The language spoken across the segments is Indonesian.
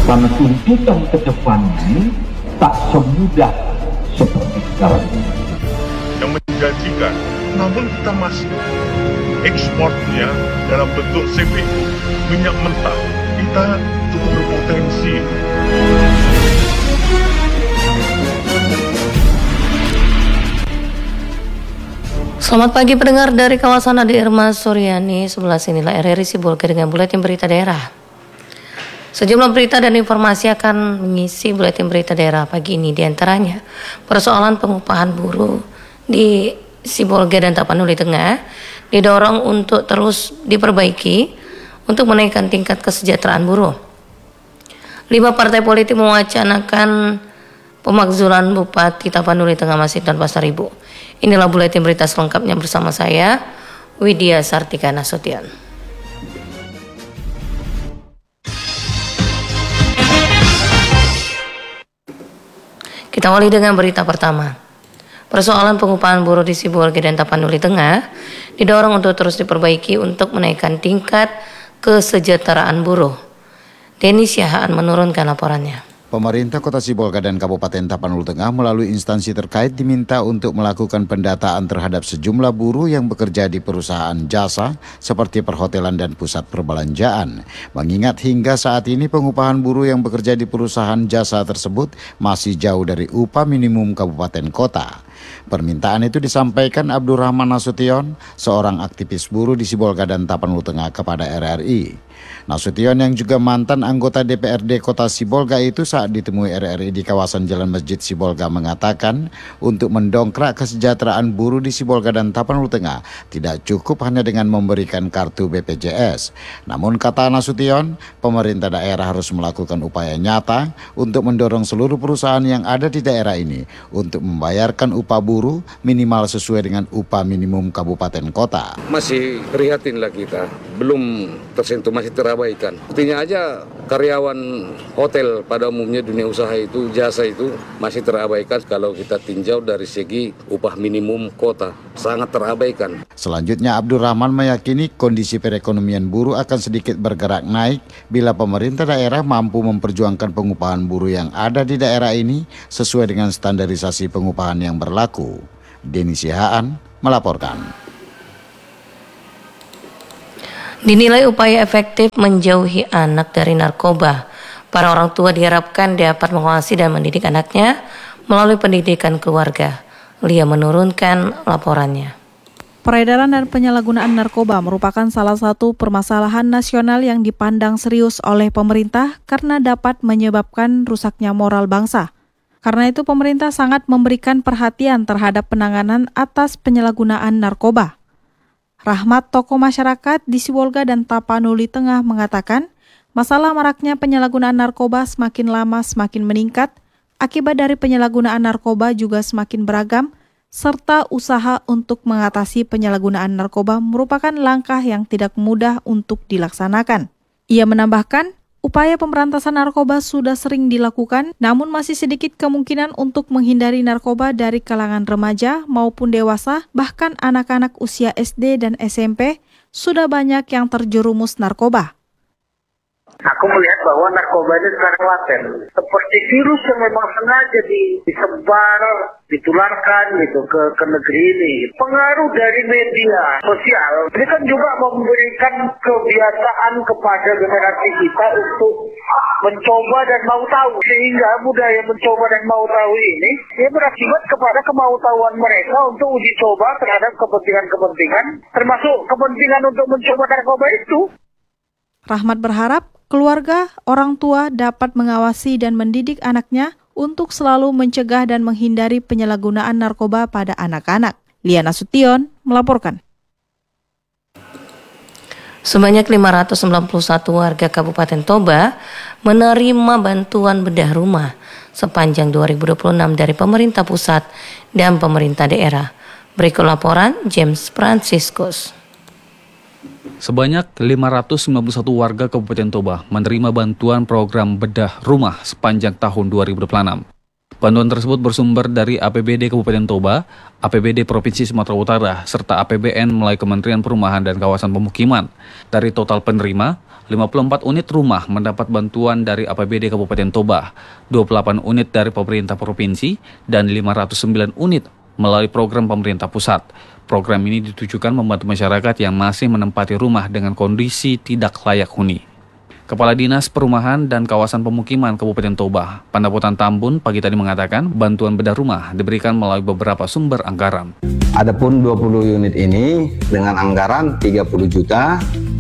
Karena tuntutan ke depan ini tak semudah seperti sekarang ini. Yang menjanjikan, namun kita masih ekspornya dalam bentuk CPO, minyak mentah, kita cukup berpotensi. Selamat pagi pendengar dari kawasan Adi Irma Suryani. Sebelah sinilah RRI Sibolga dengan buletin berita daerah. Sejumlah berita dan informasi akan mengisi buletin berita daerah pagi ini. Di antaranya persoalan pengupahan buruh di Sibolga dan Tapanuli Tengah didorong untuk terus diperbaiki untuk menaikkan tingkat kesejahteraan buruh. 5 partai politik mewacanakan pemakzulan Bupati Tapanuli Tengah Masinton Pasar Ibu. Inilah buletin berita selengkapnya bersama saya, Widya Sartika Nasution. Kita awali dengan berita pertama. Persoalan pengupahan buruh di Sibolga dan Tapanuli Tengah didorong untuk terus diperbaiki untuk menaikkan tingkat kesejahteraan buruh. Denny Syahaan menurunkan laporannya. Pemerintah Kota Sibolga dan Kabupaten Tapanuli Tengah melalui instansi terkait diminta untuk melakukan pendataan terhadap sejumlah buruh yang bekerja di perusahaan jasa seperti perhotelan dan pusat perbelanjaan. Mengingat hingga saat ini pengupahan buruh yang bekerja di perusahaan jasa tersebut masih jauh dari upah minimum kabupaten kota. Permintaan itu disampaikan Abdurrahman Nasution, seorang aktivis buruh di Sibolga dan Tapanuli Tengah kepada RRI. Nasution yang juga mantan anggota DPRD Kota Sibolga itu saat ditemui RRI di kawasan Jalan Masjid Sibolga mengatakan untuk mendongkrak kesejahteraan buruh di Sibolga dan Tapanuli Tengah tidak cukup hanya dengan memberikan kartu BPJS. Namun kata Nasution, pemerintah daerah harus melakukan upaya nyata untuk mendorong seluruh perusahaan yang ada di daerah ini untuk membayarkan upah buruh minimal sesuai dengan upah minimum kabupaten kota. Masih prihatin lah kita, belum tersentuh, masih terabaikan. Artinya aja karyawan hotel pada umumnya dunia usaha itu, jasa itu masih terabaikan kalau kita tinjau dari segi upah minimum kota, sangat terabaikan. Selanjutnya Abdurrahman meyakini kondisi perekonomian buruh akan sedikit bergerak naik bila pemerintah daerah mampu memperjuangkan pengupahan buruh yang ada di daerah ini sesuai dengan standarisasi pengupahan yang berlaku. Denny Syahaan melaporkan. Dinilai upaya efektif menjauhi anak dari narkoba. Para orang tua diharapkan dapat mengawasi dan mendidik anaknya melalui pendidikan keluarga. Lia menurunkan laporannya. Peredaran dan penyalahgunaan narkoba merupakan salah satu permasalahan nasional yang dipandang serius oleh pemerintah karena dapat menyebabkan rusaknya moral bangsa. Karena itu pemerintah sangat memberikan perhatian terhadap penanganan atas penyalahgunaan narkoba. Rahmat, tokoh masyarakat di Sibolga dan Tapanuli Tengah mengatakan, masalah maraknya penyalahgunaan narkoba semakin lama semakin meningkat, akibat dari penyalahgunaan narkoba juga semakin beragam, serta usaha untuk mengatasi penyalahgunaan narkoba merupakan langkah yang tidak mudah untuk dilaksanakan. Ia menambahkan, upaya pemberantasan narkoba sudah sering dilakukan, namun masih sedikit kemungkinan untuk menghindari narkoba dari kalangan remaja maupun dewasa, bahkan anak-anak usia SD dan SMP sudah banyak yang terjerumus narkoba. Aku melihat bahwa narkoba ini sekarang laten, seperti virus yang memang sengaja disebar, ditularkan gitu ke negeri ini. Pengaruh dari media sosial ini kan juga memberikan kebiasaan kepada generasi kita untuk mencoba dan mau tahu, sehingga budaya mencoba dan mau tahu ini berakibat kepada kemauan mereka untuk uji coba terhadap kepentingan-kepentingan, termasuk kepentingan untuk mencoba narkoba itu. Rahmat berharap keluarga, orang tua dapat mengawasi dan mendidik anaknya untuk selalu mencegah dan menghindari penyalahgunaan narkoba pada anak-anak. Lia Nasution melaporkan. Sebanyak 591 warga Kabupaten Toba menerima bantuan bedah rumah sepanjang 2026 dari pemerintah pusat dan pemerintah daerah. Berikut laporan James Franciscus. Sebanyak 591 warga Kabupaten Toba menerima bantuan program bedah rumah sepanjang tahun 2026. Bantuan tersebut bersumber dari APBD Kabupaten Toba, APBD Provinsi Sumatera Utara, serta APBN melalui Kementerian Perumahan dan Kawasan Pemukiman. Dari total penerima, 54 unit rumah mendapat bantuan dari APBD Kabupaten Toba, 28 unit dari pemerintah provinsi, dan 509 unit melalui program pemerintah pusat. Program ini ditujukan membantu masyarakat yang masih menempati rumah dengan kondisi tidak layak huni. Kepala Dinas Perumahan dan Kawasan Pemukiman Kabupaten Toba, Pandapotan Tambun, pagi tadi mengatakan bantuan bedah rumah diberikan melalui beberapa sumber anggaran. Adapun 20 unit ini dengan anggaran 30 juta,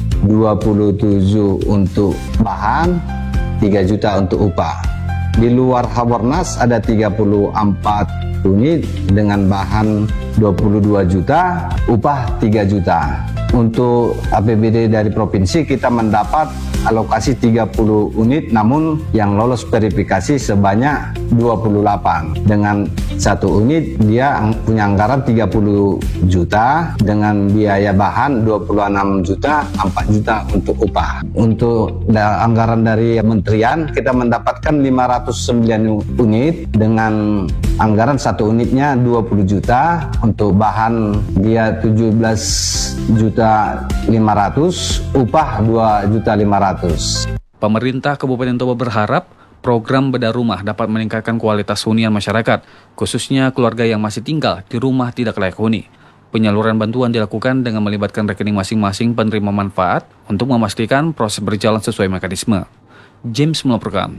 27 untuk bahan, 3 juta untuk upah. Di luar Habornas ada 34 unit dengan bahan 22 juta, upah 3 juta. Untuk APBD dari provinsi kita mendapat alokasi 30 unit, namun yang lolos verifikasi sebanyak 28. Dengan satu unit dia punya anggaran 30 juta, dengan biaya bahan 26 juta, 4 juta untuk upah. Untuk anggaran dari kementerian kita mendapatkan 509 unit dengan anggaran satu unitnya 20 juta, untuk bahan dia 17 juta 500, upah 2 juta 500. Pemerintah Kabupaten Toba berharap program bedah rumah dapat meningkatkan kualitas hunian masyarakat, khususnya keluarga yang masih tinggal di rumah tidak layak huni. Penyaluran bantuan dilakukan dengan melibatkan rekening masing-masing penerima manfaat untuk memastikan proses berjalan sesuai mekanisme. James melaporkan.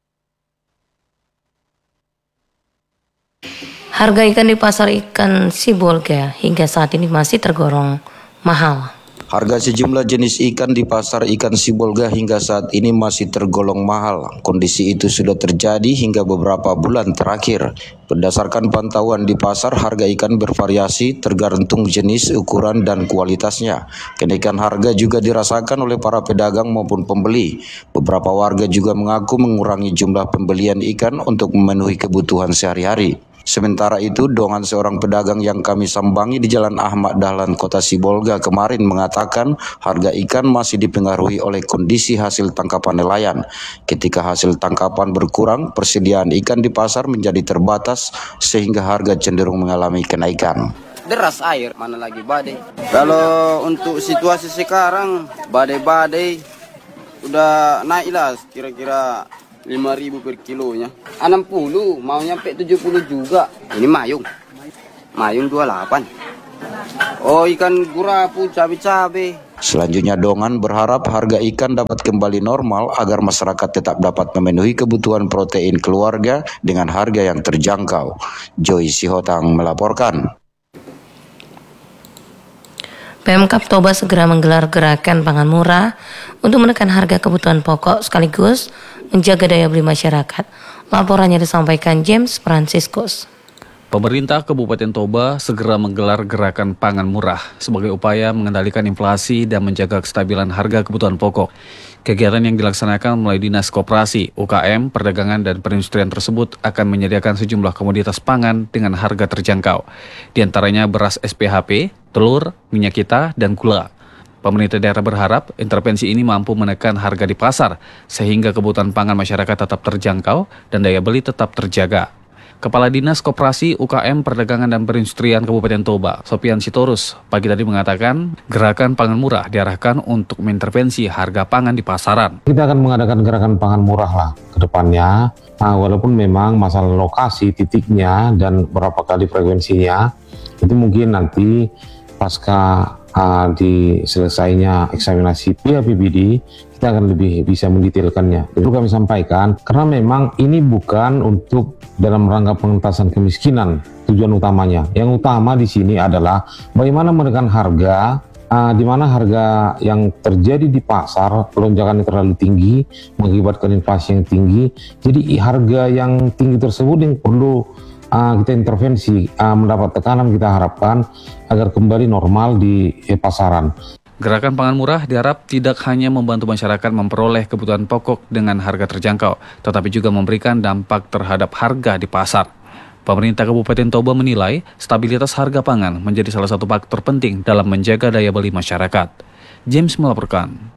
Harga ikan di pasar ikan Sibolga hingga saat ini masih tergolong mahal. Harga sejumlah jenis ikan di pasar ikan Sibolga hingga saat ini masih tergolong mahal. Kondisi itu sudah terjadi hingga beberapa bulan terakhir. Berdasarkan pantauan di pasar, harga ikan bervariasi tergantung jenis, ukuran, dan kualitasnya. Kenaikan harga juga dirasakan oleh para pedagang maupun pembeli. Beberapa warga juga mengaku mengurangi jumlah pembelian ikan untuk memenuhi kebutuhan sehari-hari. Sementara itu, Dongan, seorang pedagang yang kami sambangi di Jalan Ahmad Dahlan, Kota Sibolga kemarin mengatakan harga ikan masih dipengaruhi oleh kondisi hasil tangkapan nelayan. Ketika hasil tangkapan berkurang, persediaan ikan di pasar menjadi terbatas sehingga harga cenderung mengalami kenaikan. Deras air, mana lagi badai. Kalau untuk situasi sekarang, badai-badai udah naiklah kira-kira 5.000 per kilonya. 60, mau nyampe 70 juga. Ini mayung. Mayung 28. Oh, ikan gurapu, cabai-cabai. Selanjutnya, Dongan berharap harga ikan dapat kembali normal agar masyarakat tetap dapat memenuhi kebutuhan protein keluarga dengan harga yang terjangkau. Joy Sihotang melaporkan. Pemkab Toba segera menggelar gerakan pangan murah untuk menekan harga kebutuhan pokok sekaligus menjaga daya beli masyarakat. Laporannya disampaikan James Franciscus. Pemerintah Kabupaten Toba segera menggelar gerakan pangan murah sebagai upaya mengendalikan inflasi dan menjaga kestabilan harga kebutuhan pokok. Kegiatan yang dilaksanakan melalui Dinas Koperasi, UKM, Perdagangan, dan Perindustrian tersebut akan menyediakan sejumlah komoditas pangan dengan harga terjangkau. Di antaranya beras SPHP, telur, minyak kita, dan gula. Pemerintah daerah berharap intervensi ini mampu menekan harga di pasar sehingga kebutuhan pangan masyarakat tetap terjangkau dan daya beli tetap terjaga. Kepala Dinas Koperasi, UKM, Perdagangan, dan Perindustrian Kabupaten Toba, Sopian Sitorus, pagi tadi mengatakan gerakan pangan murah diarahkan untuk mengintervensi harga pangan di pasaran. Kita akan mengadakan gerakan pangan murah lah ke depannya, walaupun memang masalah lokasi, titiknya, dan berapa kali frekuensinya, itu mungkin nanti pasca diselesainya eksaminasi PAPBD, kita akan lebih bisa mendetailkannya. Itu kami sampaikan, karena memang ini bukan untuk dalam rangka pengentasan kemiskinan tujuan utamanya. Yang utama di sini adalah bagaimana menekan harga, di mana harga yang terjadi di pasar lonjakan yang terlalu tinggi mengakibatkan inflasi yang tinggi. Jadi harga yang tinggi tersebut yang perlu kita intervensi, mendapat tekanan, kita harapkan agar kembali normal di pasaran. Gerakan pangan murah diharap tidak hanya membantu masyarakat memperoleh kebutuhan pokok dengan harga terjangkau, tetapi juga memberikan dampak terhadap harga di pasar. Pemerintah Kabupaten Toba menilai stabilitas harga pangan menjadi salah satu faktor penting dalam menjaga daya beli masyarakat. James melaporkan.